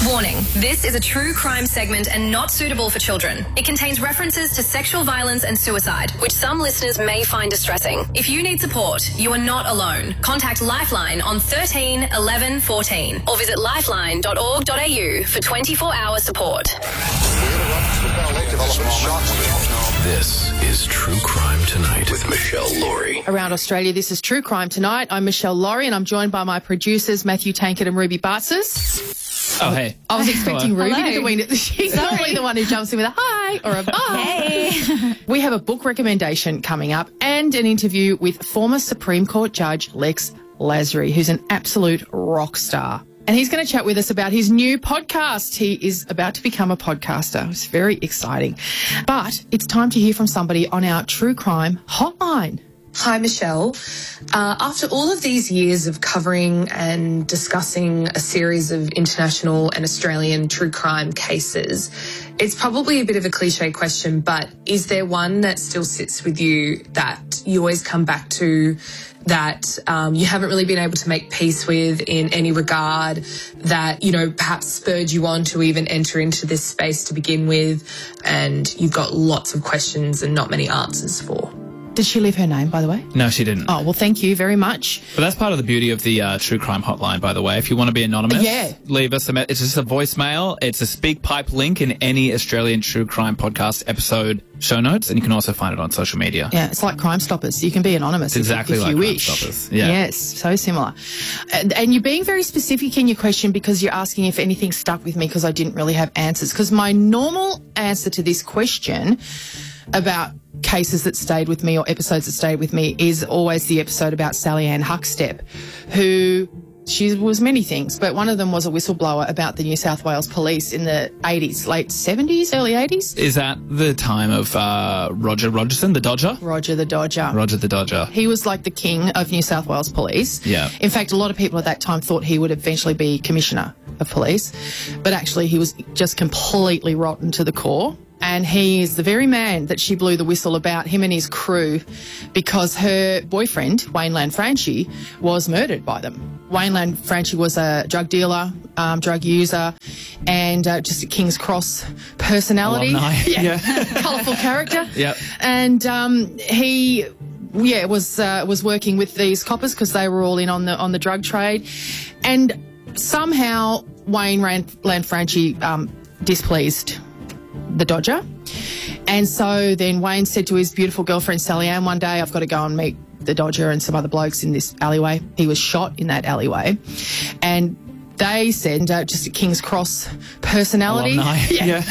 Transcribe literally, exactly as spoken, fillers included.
Warning, this is a true crime segment and not suitable for children. It contains references to sexual violence and suicide, which some listeners may find distressing. If you need support, you are not alone. Contact Lifeline on thirteen eleven fourteen or visit lifeline dot org dot a u for twenty-four hour support. This is True Crime Tonight with Michelle Laurie. Around Australia, this is True Crime Tonight. I'm Michelle Laurie and I'm joined by my producers, Matthew Tankett and Ruby Bartzes. Oh, hey. I was expecting Hello. Ruby Hello. to go in. She's normally the one who jumps in with a hi or a bye. Hey. We have a book recommendation coming up and an interview with former Supreme Court Judge Lex Lasry, who's an absolute rock star. And he's going to chat with us about his new podcast. He is about to become a podcaster. It's very exciting. But it's time to hear from somebody on our True Crime hotline. Hi, Michelle. Uh, after all of these years of covering and discussing a series of international and Australian true crime cases, it's probably a bit of a cliche question, but is there one that still sits with you that you always come back to, that um, you haven't really been able to make peace with in any regard, that, you know, perhaps spurred you on to even enter into this space to begin with, and you've got lots of questions and not many answers for? Did she leave her name, by the way? No, she didn't. Oh, well, thank you very much. But that's part of the beauty of the uh, True Crime Hotline, by the way. If you want to be anonymous, Yeah. leave us a me- It's just a voicemail. It's a SpeakPipe link in any Australian True Crime podcast episode show notes, and you can also find it on social media. Yeah, it's like Crime Stoppers. You can be anonymous It's exactly if, if like you Crime wish. Stoppers. Yeah. Yes, so similar. And, and you're being very specific in your question because you're asking if anything stuck with me because I didn't really have answers. Because my normal answer to this question about cases that stayed with me or episodes that stayed with me is always the episode about Sally Ann Huckstep, who she was many things, but one of them was a whistleblower about the New South Wales Police in the eighties, late seventies, early eighties. Is that the time of uh, Roger Rogerson, the Dodger? Roger the Dodger. Roger the Dodger. He was like the king of New South Wales Police. Yeah. In fact, a lot of people at that time thought he would eventually be Commissioner of Police, but actually he was just completely rotten to the core. And he is the very man that she blew the whistle about, him and his crew, because her boyfriend, Wayne Lanfranchi, was murdered by them. Wayne Lanfranchi was a drug dealer, um, drug user, and uh, just a King's Cross personality. Alumni. Yeah. Colourful character. Yep. And um, he... Yeah, was uh, was working with these coppers because they were all in on the on the drug trade, and somehow Wayne Lanfranchi um, displeased the Dodger, and so then Wayne said to his beautiful girlfriend Sally Ann one day, "I've got to go and meet the Dodger and some other blokes in this alleyway." He was shot in that alleyway, and they said uh, just a King's Cross personality. Alumni. Yeah. Yeah.